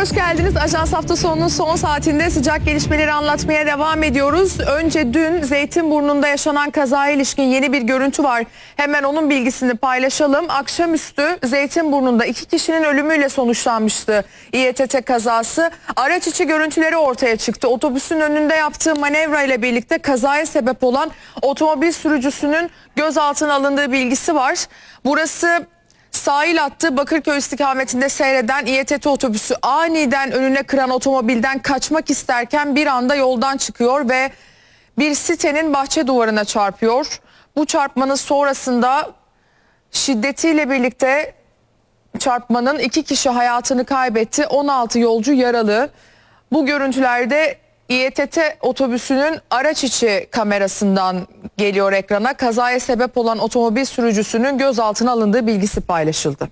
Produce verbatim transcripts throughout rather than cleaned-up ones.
hoş geldiniz. Ajans hafta sonunun son saatinde sıcak gelişmeleri anlatmaya devam ediyoruz. Önce dün Zeytinburnu'nda yaşanan kazaya ilişkin yeni bir görüntü var. Hemen onun bilgisini paylaşalım. Akşamüstü Zeytinburnu'nda iki kişinin ölümüyle sonuçlanmıştı İETT kazası. Araç içi görüntüleri ortaya çıktı. Otobüsün önünde yaptığı manevra ile birlikte kazaya sebep olan otomobil sürücüsünün gözaltına alındığı bilgisi var. Burası sahil hattı Bakırköy istikametinde seyreden İETT otobüsü aniden önüne kıran otomobilden kaçmak isterken bir anda yoldan çıkıyor ve bir sitenin bahçe duvarına çarpıyor. Bu çarpmanın sonrasında şiddetiyle birlikte çarpmanın iki kişi hayatını kaybetti, on altı yolcu yaralı. Bu görüntülerde İETT otobüsünün araç içi kamerasından geliyor ekrana. Kazaya sebep olan otomobil sürücüsünün gözaltına alındığı bilgisi paylaşıldı.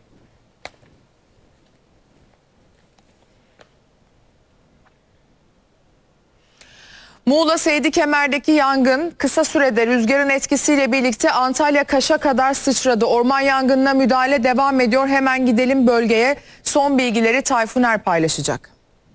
Muğla Seydikemer'deki yangın kısa sürede rüzgarın etkisiyle birlikte Antalya Kaş'a kadar sıçradı. Orman yangınına müdahale devam ediyor. Hemen gidelim bölgeye. Son bilgileri Tayfun Er paylaşacak.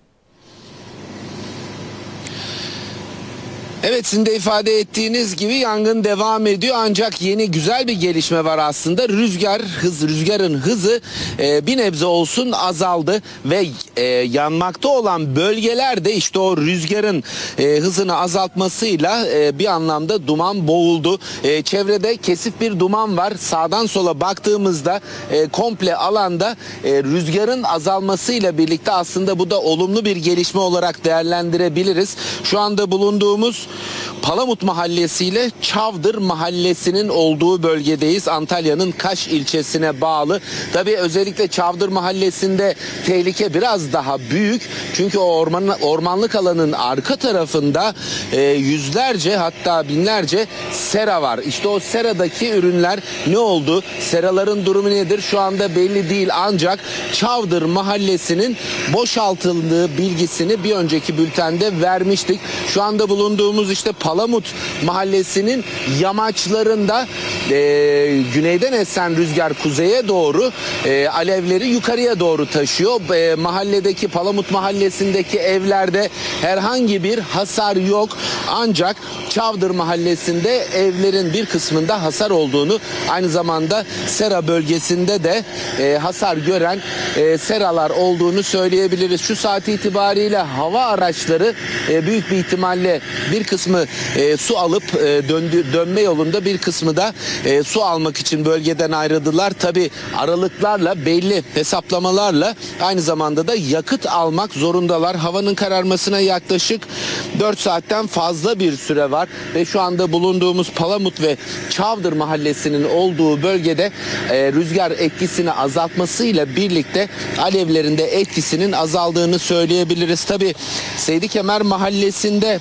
Evet, sizin de ifade ettiğiniz gibi yangın devam ediyor, ancak yeni güzel bir gelişme var aslında. Rüzgar hız rüzgarın hızı e, bir nebze olsun azaldı ve e, yanmakta olan bölgelerde işte o rüzgarın e, hızını azaltmasıyla e, bir anlamda duman boğuldu. E, çevrede kesif bir duman var. Sağdan sola baktığımızda e, komple alanda e, rüzgarın azalmasıyla birlikte aslında bu da olumlu bir gelişme olarak değerlendirebiliriz. Şu anda bulunduğumuz Palamut Mahallesi ile Çavdır Mahallesi'nin olduğu bölgedeyiz. Antalya'nın Kaş ilçesine bağlı. Tabii özellikle Çavdır Mahallesi'nde tehlike biraz daha büyük. Çünkü o orman, ormanlık alanın arka tarafında e, yüzlerce hatta binlerce sera var. İşte o seradaki ürünler ne oldu? Seraların durumu nedir? Şu anda belli değil, ancak Çavdır Mahallesi'nin boşaltıldığı bilgisini bir önceki bültende vermiştik. Şu anda bulunduğumuz işte Palamut Mahallesi'nin yamaçlarında e, güneyden esen rüzgar kuzeye doğru e, alevleri yukarıya doğru taşıyor. E, mahalledeki Palamut Mahallesi'ndeki evlerde herhangi bir hasar yok. Ancak Çavdır Mahallesi'nde evlerin bir kısmında hasar olduğunu, aynı zamanda sera bölgesinde de e, hasar gören e, seralar olduğunu söyleyebiliriz. Şu saat itibariyle hava araçları e, büyük bir ihtimalle bir kısmı e, su alıp e, döndü, dönme yolunda, bir kısmı da e, su almak için bölgeden ayrıldılar. Tabi aralıklarla, belli hesaplamalarla aynı zamanda da yakıt almak zorundalar. Havanın kararmasına yaklaşık dört saatten fazla bir süre var ve şu anda bulunduğumuz Palamut ve Çavdır Mahallesi'nin olduğu bölgede e, rüzgar etkisini azaltmasıyla birlikte alevlerin de etkisinin azaldığını söyleyebiliriz. Tabi Seydikemer Mahallesi'nde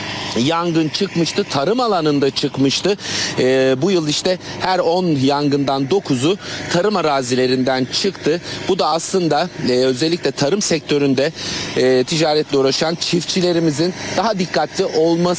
yangın çıkmıştı. Tarım alanında çıkmıştı. Ee, bu yıl işte her on yangından dokuzu tarım arazilerinden çıktı. Bu da aslında e, özellikle tarım sektöründe e, ticaretle uğraşan çiftçilerimizin daha dikkatli olması